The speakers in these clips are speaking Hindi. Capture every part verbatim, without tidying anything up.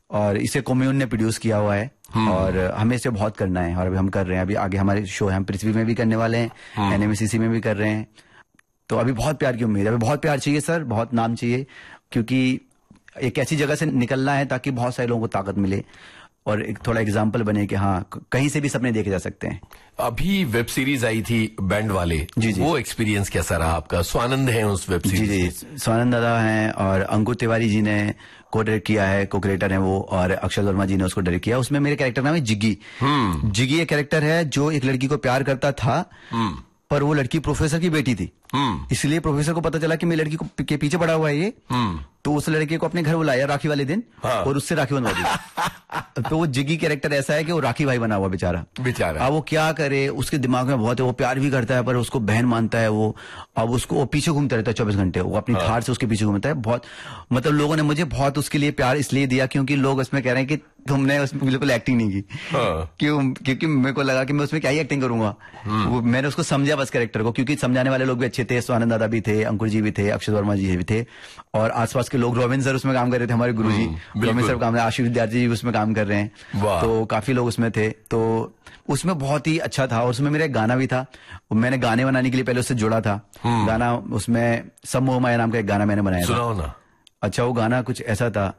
और इसे कॉम्यून ने प्रोड्यूस किया हुआ है और हमें इसे बहुत करना है और अभी हम कर रहे हैं। अभी आगे हमारे शो है, हम पृथ्वी में भी करने वाले हैं, एनएमसीसी में भी कर रहे हैं। तो अभी बहुत प्यार की उम्मीद है, अभी बहुत प्यार चाहिए सर, बहुत नाम चाहिए, क्योंकि एक ऐसी जगह से निकलना है ताकि बहुत सारे लोगों को ताकत मिले और एक थोड़ा एग्जाम्पल बने कि हाँ कहीं से भी सपने देखे जा सकते हैं। अभी वेब सीरीज आई थी बैंड वाले, जी जी, वो एक्सपीरियंस कैसा रहा आपका? स्वानंद है उस वेब सीरीज? जी जी, स्वानंद दादा हैं और अंकुर तिवारी जी ने को डायरेक्ट किया है, को क्रिएटर है वो, और अक्षय वर्मा जी ने उसको डायरेक्ट किया। उसमें मेरे कैरेक्टर नाम है जिग्गी। जिग्गी एक कैरेक्टर है जो एक लड़की को प्यार करता था, पर वो लड़की प्रोफेसर की बेटी थी, इसलिए प्रोफेसर को पता चला कि मेरी लड़की को के पीछे पड़ा हुआ है ये, तो उस लड़के को अपने घर बुलाया राखी वाले दिन, हाँ। और उससे राखी बनवा दी। तो वो जिग्गी कैरेक्टर ऐसा है कि वो राखी भाई बना हुआ बेचारा बेचारा अब वो क्या करे, उसके दिमाग में बहुत है, वो प्यार भी करता है पर उसको बहन मानता है वो। अब उसको वो पीछे घूमता रहता है चौबीस घंटे, वो अपनी हाँ। थार से उसके पीछे घूमता है। बहुत मतलब लोगों ने मुझे बहुत उसके लिए प्यार इसलिए दिया क्योंकि लोग उसमें कह रहे हैं कि तुमने उसमें बिल्कुल एक्टिंग नहीं की, हाँ। क्यों? क्योंकि मेरे को लगा कि मैं उसमें क्या ही एक्टिंग करूंगा। वो मैंने उसको समझा बस कैरेक्टर को, क्योंकि समझाने वाले लोग भी अच्छे थे, स्वानंद दादा भी थे, अंकुर जी भी थे, अक्षय वर्मा जी भी थे, और आसपास के लोग, रोबिन सर उसमें काम कर रहे थे, हमारे गुरुजी रोबिन सर काम, आशीष विद्यार्थी जी उसमें काम कर रहे हैं, तो काफी लोग उसमें थे। तो उसमें बहुत ही अच्छा था और उसमें मेरा एक गाना भी था, मैंने गाने बनाने के लिए पहले उससे जुड़ा था। गाना उसमें सब मोह माया नाम का एक गाना मैंने बनाया सुनाओ ना। अच्छा, वो गाना कुछ ऐसा था,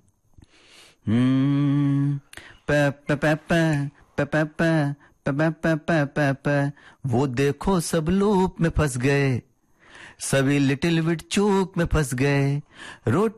वो देखो सब लूप में फंस गए, सभी लिटिल बिट चूक में फंस गए, रोटी